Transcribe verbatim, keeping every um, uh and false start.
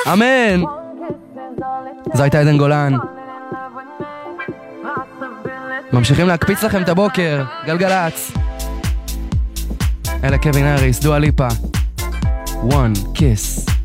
אמן. זו הייתה עדן גולן. ממשיכים להקפיץ לכם את הבוקר. גלגלץ. אלה קווין האריס, דואה ליפה. One kiss.